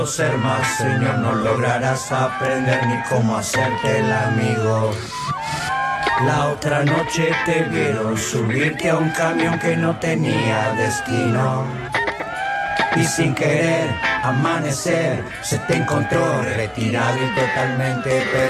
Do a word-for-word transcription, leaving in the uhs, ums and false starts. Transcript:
ser más, señor, no lograrás aprender ni cómo hacerte el amigo. La otra noche te vieron subirte a un camión que no tenía destino, y sin querer amanecer se te encontró retirado y totalmente perdido.